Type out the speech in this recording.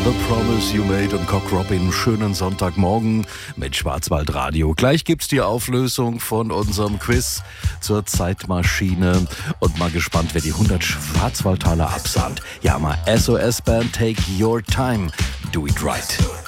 The Promise You Made und Cock Robin. Schönen Sonntagmorgen mit Schwarzwaldradio. Gleich gibt's die Auflösung von unserem Quiz zur Zeitmaschine. Und mal gespannt, wer die 100 Schwarzwaldtaler absahnt. Ja, mal SOS Band, Take Your Time. Do it right.